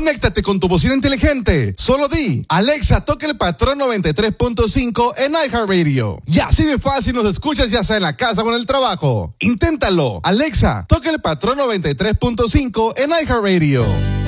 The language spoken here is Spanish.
Conéctate con tu bocina inteligente. Solo di, Alexa, toca el patrón 93.5 en iHeartRadio. Y así de fácil nos escuchas ya sea en la casa o en el trabajo. Inténtalo. Alexa, toca el patrón 93.5 en iHeartRadio.